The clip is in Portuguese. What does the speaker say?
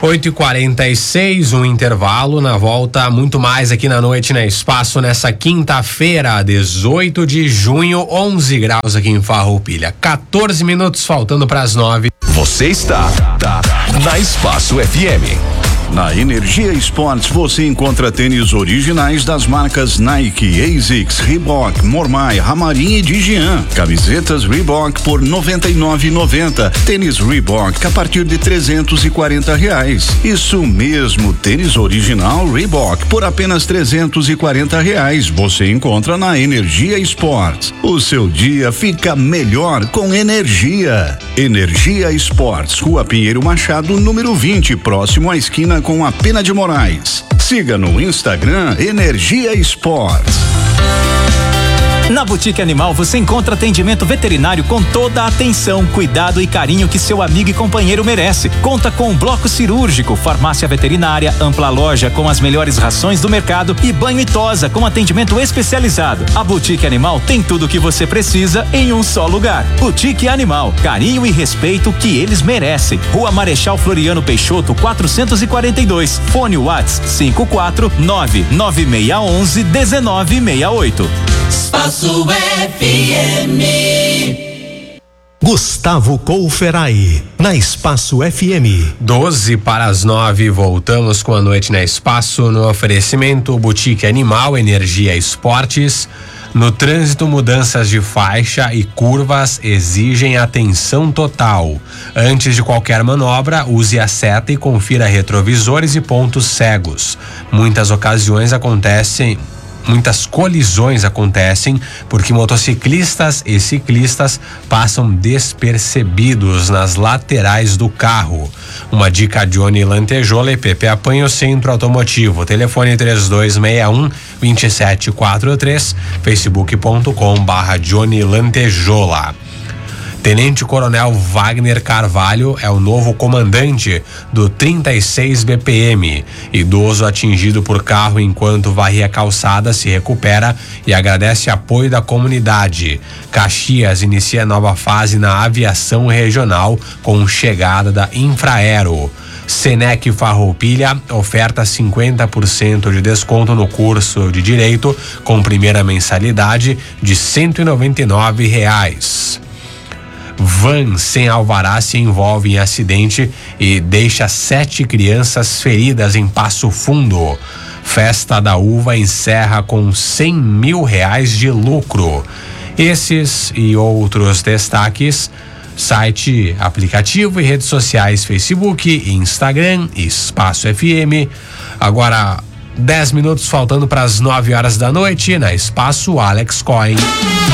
8h46, um intervalo. Na volta, muito mais aqui na Noite na Espaço, nessa quinta-feira, 18 de junho, 11 graus aqui em Farroupilha. 14 minutos faltando para as 9. Você está na Espaço FM. Na Energia Esportes você encontra tênis originais das marcas Nike, ASICS, Reebok, Mormai, Ramarim e Digian. Camisetas Reebok por R$ 99,90. Tênis Reebok a partir de R$340. Isso mesmo, tênis original Reebok por apenas R$340. Você encontra na Energia Esportes. O seu dia fica melhor com energia. Energia Esportes, Rua Pinheiro Machado, número 20, próximo à esquina com a Pena de Moraes. Siga no Instagram Energia Esportes. Na Boutique Animal você encontra atendimento veterinário com toda a atenção, cuidado e carinho que seu amigo e companheiro merece. Conta com bloco cirúrgico, farmácia veterinária, ampla loja com as melhores rações do mercado e banho e tosa com atendimento especializado. A Boutique Animal tem tudo o que você precisa em um só lugar. Boutique Animal, carinho e respeito que eles merecem. Rua Marechal Floriano Peixoto, 442. Fone WhatsApp 54996111968. Espaço FM. Gustavo Couferai, na Espaço FM. 12 para as 9, voltamos com a Noite na Espaço, no oferecimento Boutique Animal, Energia Esportes. No trânsito, mudanças de faixa e curvas exigem atenção total. Antes de qualquer manobra, use a seta e confira retrovisores e pontos cegos. Muitas colisões acontecem porque motociclistas e ciclistas passam despercebidos nas laterais do carro. Uma dica Johnny Lantejola e Pepe Apanho Centro Automotivo. Telefone 3261-2743, facebook.com/Johnny Lantejola. Tenente Coronel Wagner Carvalho é o novo comandante do 36 BPM. Idoso atingido por carro enquanto varria a calçada se recupera e agradece apoio da comunidade. Caxias inicia nova fase na aviação regional com chegada da Infraero. Senec Farroupilha oferta 50% de desconto no curso de Direito com primeira mensalidade de R$199. Van sem alvará se envolve em acidente e deixa 7 crianças feridas em Passo Fundo. Festa da Uva encerra com R$100 mil de lucro. Esses e outros destaques, site, aplicativo e redes sociais, Facebook, Instagram, Espaço FM. Agora 10 minutos faltando para as 9 horas da noite, na Espaço Alex Cohen.